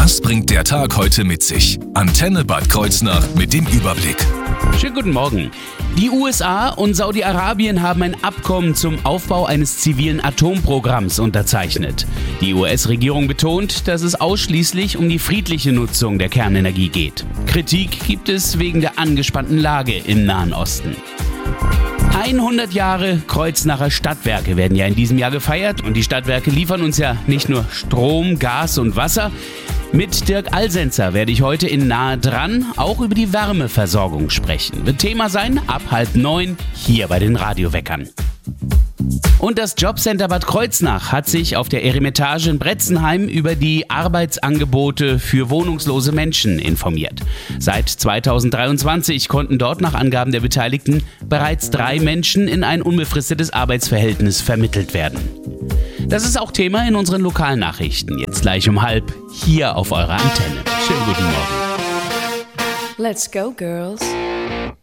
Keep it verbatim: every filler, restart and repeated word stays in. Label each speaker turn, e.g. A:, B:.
A: Das bringt der Tag heute mit sich. Antenne Bad Kreuznach mit dem Überblick.
B: Schönen guten Morgen. Die U S A und Saudi-Arabien haben ein Abkommen zum Aufbau eines zivilen Atomprogramms unterzeichnet. Die U S-Regierung betont, dass es ausschließlich um die friedliche Nutzung der Kernenergie geht. Kritik gibt es wegen der angespannten Lage im Nahen Osten. hundert Jahre Kreuznacher Stadtwerke werden ja in diesem Jahr gefeiert und die Stadtwerke liefern uns ja nicht nur Strom, Gas und Wasser. Mit Dirk Alsenzer werde ich heute in Nahe dran auch über die Wärmeversorgung sprechen. Wird Thema sein ab halb neun hier bei den Radioweckern. Und das Jobcenter Bad Kreuznach hat sich auf der Eremitage in Bretzenheim über die Arbeitsangebote für wohnungslose Menschen informiert. Seit zweitausenddreiundzwanzig konnten dort nach Angaben der Beteiligten bereits drei Menschen in ein unbefristetes Arbeitsverhältnis vermittelt werden. Das ist auch Thema in unseren Lokalnachrichten. Jetzt gleich um halb hier auf eurer Antenne. Schönen guten Morgen.
C: Let's go, girls.